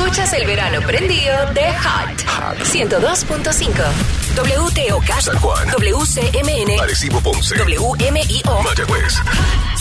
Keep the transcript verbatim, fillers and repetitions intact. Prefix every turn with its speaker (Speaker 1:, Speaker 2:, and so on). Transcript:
Speaker 1: Escuchas el verano prendido de Hot. ciento dos punto cinco. W T O K.
Speaker 2: San Juan.
Speaker 1: W C M N.
Speaker 2: Arecibo Ponce.
Speaker 1: W M I O.
Speaker 2: Mayagüez.